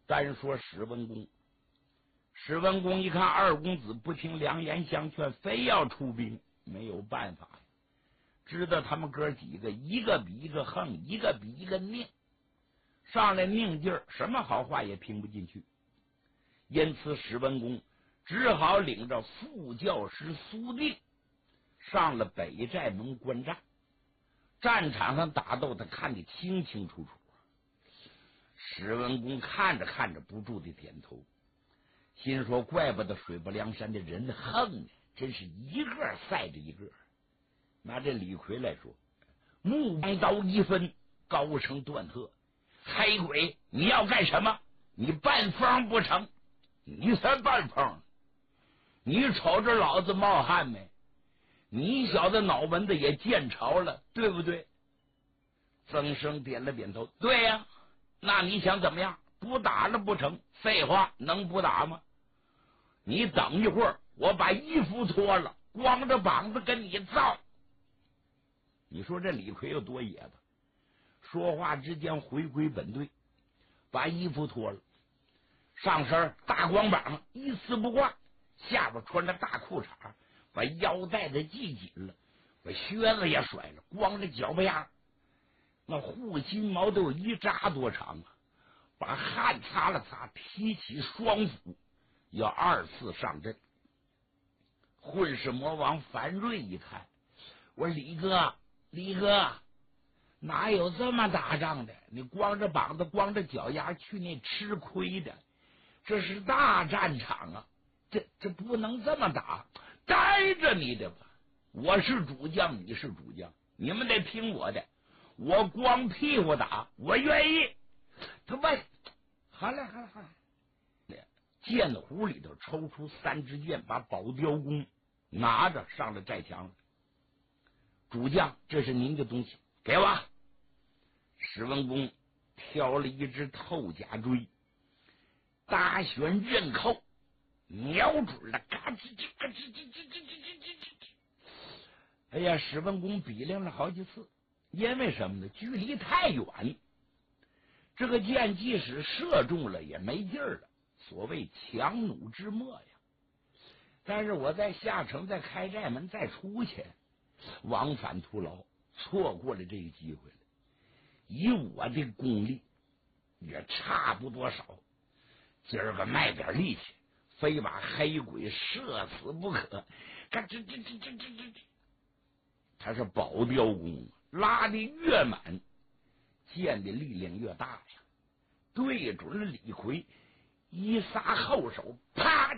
单说史文恭，史文恭一看二公子不听良言相劝，非要出兵，没有办法，知道他们哥几个一个比一个横，一个比一个拧，上来拧劲儿，什么好话也听不进去。因此史文恭只好领着副教师苏定上了北寨门观战。战场上打斗，他看得清清楚楚。史文恭看着看着不住的点头，心说怪不得水泊梁山的人横呢，真是一个赛着一个。拿这李逵来说，目光刀一分，高声断喝：黑鬼，你要干什么？你扮疯不成？你才扮疯！你瞅着老子冒汗没？你小子脑门子也见潮了，对不对？曾生点了点头，对呀。那你想怎么样？不打了不成？废话，能不打吗？你等一会儿，我把衣服脱了，光着膀子跟你造。你说这李逵有多野吧？说话之间回归本队，把衣服脱了，上身大光膀一丝不挂，下边穿着大裤衩，把腰带子系紧了，把靴子也甩了，光着脚巴丫，那护心毛都有一扎多长啊！把汗擦了擦，提起双斧，要二次上阵。混世魔王樊瑞一看，我说李哥，哪有这么打仗的？你光着膀子光着脚丫去那吃亏的，这是大战场啊，这不能这么打，待着你的吧。我是主将，你是主将，你们得听我的，我光屁股打我愿意。他喂，好了，剑壶里头抽出3支箭，把宝雕弓拿着上了寨墙了。主将，这是您的东西，给我。史文恭挑了一支透甲锥，搭旋刃扣，瞄准了，嘎吱吱嘎吱吱吱吱吱吱吱。哎呀，史文恭比量了好几次，因为什么呢？距离太远，这个箭即使射中了也没劲儿了，所谓强弩之末呀。但是我在下城再开寨门再出去，往返徒劳，错过了这个机会了。以我的功力也差不多少，今儿个卖点力气，非把黑鬼射死不可。这，他是宝雕弓，拉的越满，箭的力量越大呀。对准了李逵，一撒后手，啪！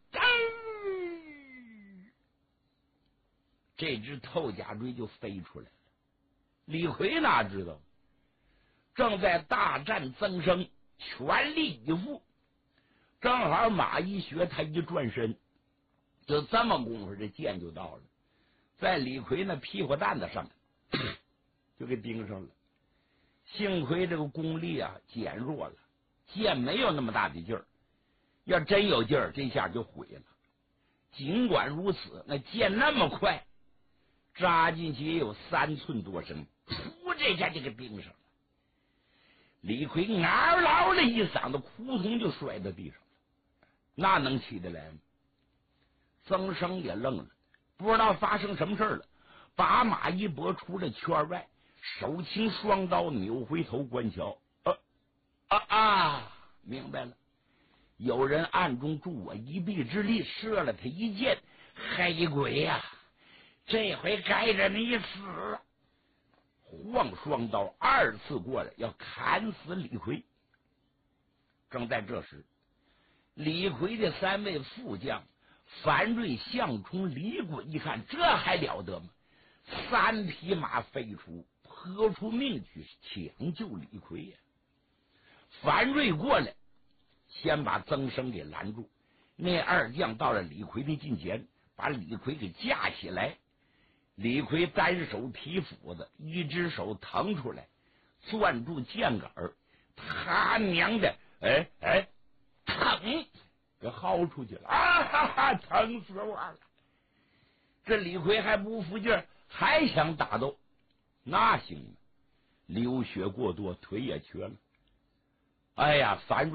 这只透甲锥就飞出来了。李逵哪知道，正在大战增生，全力以赴。正好马一学他一转身，就这么功夫，这箭就到了，在李逵那屁股蛋子上就给盯上了。幸亏这个功力啊减弱了，箭没有那么大的劲儿，要真有劲儿，这下就毁了。尽管如此，那箭那么快，扎进去也有3寸多深，噗，这下就给盯上了。李逵嗷嗷的一嗓子，扑通就摔到地上了，那能起得来吗？曾生也愣了，不知道发生什么事了，把马一搏出了圈外，手擎双刀，扭回头观瞧，明白了，有人暗中助我一臂之力，射了他一箭。黑鬼呀，这回该着你死！晃双刀2次过来，要砍死李逵。正在这时，李逵的3位副将樊瑞、项冲、李衮一看，这还了得吗？3匹马飞出，泼出命去抢救李逵呀！樊瑞过来，先把曾生给拦住。那2将到了李逵的近前，把李逵给架起来。李逵单手提斧子，一只手腾出来，攥住箭杆儿，他娘的，疼，给薅出去了啊！疼死我了！这李逵还不服劲儿，还想打斗，那行吗？流血过多，腿也瘸了。哎呀，樊